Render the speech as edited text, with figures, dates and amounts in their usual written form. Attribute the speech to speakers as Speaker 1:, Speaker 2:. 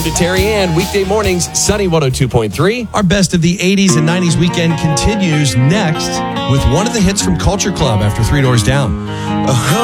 Speaker 1: to Terry Ann. Weekday mornings, Sunny 102.3.
Speaker 2: Our best of the 80s and 90s weekend continues next with one of the hits from Culture Club after 3 Doors Down.